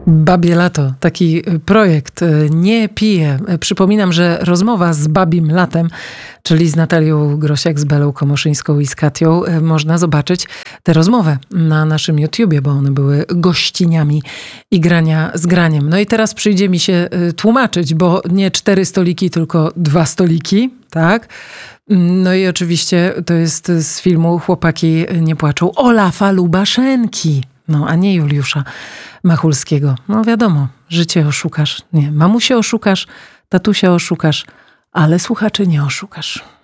Babie Lato, taki projekt. Nie piję. Przypominam, że rozmowa z Babim Latem, czyli z Natalią Grosiak, z Belą Komoszyńską i z Katią, można zobaczyć tę rozmowę na naszym YouTubie, bo one były gościniami i grania z graniem. No i teraz przyjdzie mi się tłumaczyć, bo nie 4 stoliki, tylko 2 stoliki, tak? No i oczywiście to jest z filmu Chłopaki nie płaczą Olafa Lubaszenki. No, a nie Juliusza Machulskiego. No wiadomo, życie oszukasz. Nie, mamusię oszukasz, tatusia oszukasz, ale słuchaczy nie oszukasz.